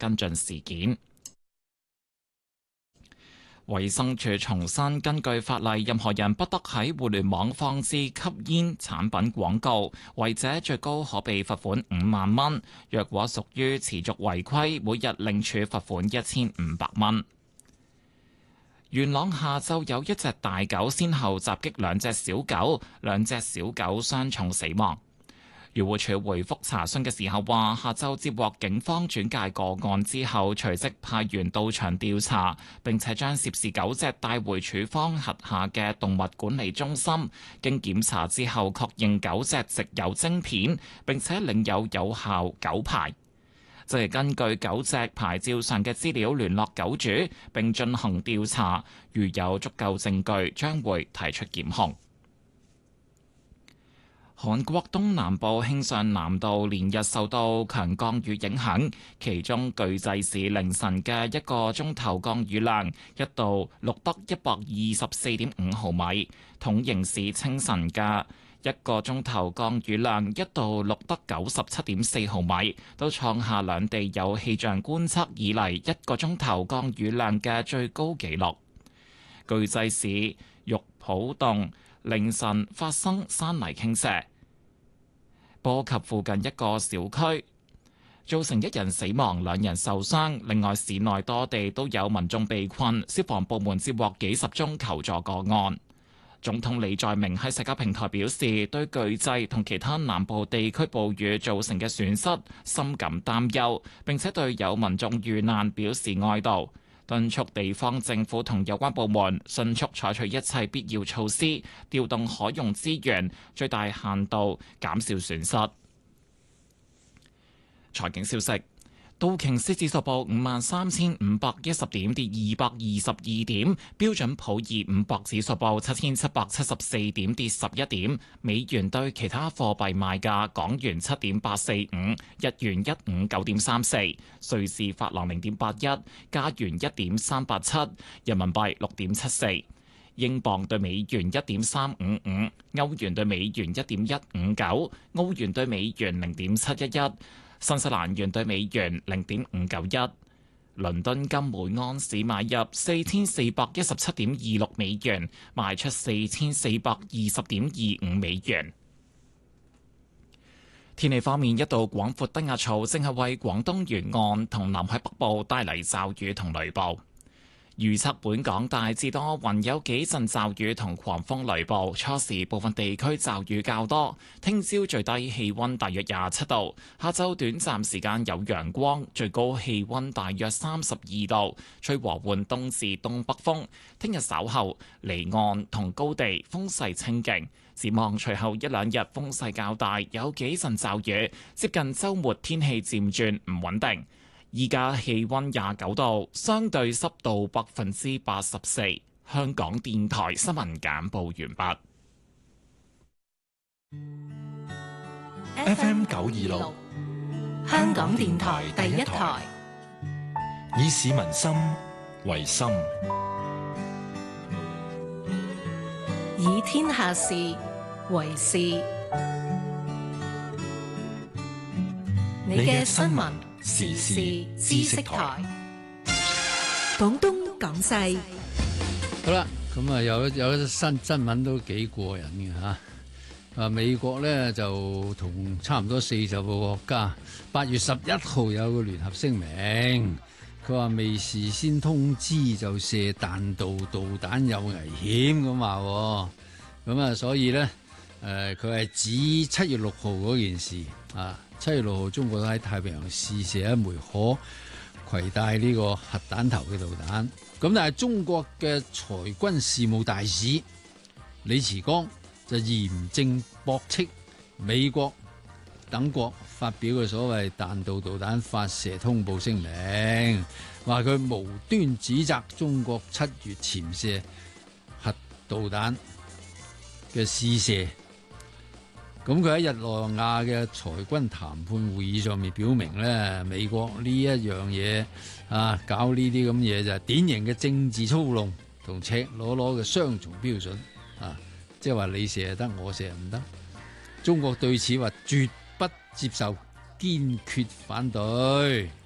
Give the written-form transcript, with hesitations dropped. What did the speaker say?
跟進事件。衛生署重申，根據法例，任何人不得喺互聯網放置吸煙產品廣告，違者最高可被罰款5萬蚊。若果屬於持續違規，每日另處罰款1500蚊。元朗下晝有一隻大狗先後襲擊兩隻小狗，兩隻小狗傷重死亡。漁護署回覆查詢嘅時候話，下晝接獲警方轉介個案之後，隨即派員到場調查，並且將涉事狗隻帶回署方轄下嘅動物管理中心。經檢查之後，確認狗隻植有晶片，並且領有有效狗牌，即係根據狗隻牌照上嘅資料聯絡狗主，並進行調查。如有足夠證據，將會提出檢控。韓國東南部慶尚南道連日受到強降雨影響，其中巨濟市凌晨嘅一個鐘頭降雨量一度錄得124.5毫米，統營市清晨嘅一個鐘頭降雨量一度錄得97.4毫米，都創下兩地有氣象觀測以嚟一個鐘頭降雨量嘅最高紀錄。巨濟市玉浦洞凌晨發生山泥傾瀉，波及附近一個小區，造成1人死亡、2人受傷。另外，市內多地都有民眾被困，消防部門接獲幾十宗求助個案。總統李在明喺社交平台表示，對巨濟同其他南部地區暴雨造成嘅損失深感擔憂，並且對有民眾遇難表示哀悼，敦促地方政府同有關部門迅速採取一切必要措施，調動可用資源，最大限度減少損失。財經消息：道瓊斯指數報53,510點，跌222點；標準普爾500指數報7,774點，跌11點。美元對其他貨幣賣價：港元7.845，日元159.34，瑞士法郎0.81，加元1.387，人民幣6.74。英鎊對美元1.355，歐元對美元1.159，澳元對美元0.711。新西蘭元對美元0.591，倫敦金每盎司買入4417.26美元，賣出4420.25美元。天氣方面，一道廣闊低壓槽正係為廣東沿岸同南海北部帶嚟驟雨同雷暴。預測本港大致多雲，有幾陣驟雨同狂風雷暴，初時部分地區驟雨較多。聽朝最低氣溫大約27度，下晝短暫時間有陽光，最高氣溫大約32度，吹和緩東至東北風。聽日稍後離岸同高地風勢清勁，展望隨後一兩日風勢較大，有幾陣驟雨，接近週末天氣漸轉唔穩定。依家氣溫29度，相對濕度84%。香港電台新聞簡報完畢。FM 926，香港電台第一台，以市民心為心， 以天下事為事。你嘅新聞時事知識台，廣東廣西。 好啦，咁啊有一新聞都幾過癮嘅吓。美國咧就同差唔多40個國家8月11號有個聯合聲明，佢話未事先通知就射彈道導彈有危險咁話，咁啊所以咧佢係指7月6號嗰件事啊。7月6號，中國喺太平洋試射一枚可攜帶呢個核彈頭嘅導彈。咁但係中國嘅裁軍事務大使李池剛就嚴正駁斥美國等國發表嘅所謂彈道導彈發射通報聲明，話佢無端指責中國7月潛射核導彈嘅試射。咁佢喺日內瓦嘅裁軍談判會議上面表明咧，美國呢一樣嘢啊，搞呢啲咁嘢就係典型嘅政治操弄同赤裸裸嘅雙重標準啊！即係話你射得，我射唔得。中國對此話絕不接受，堅決反對。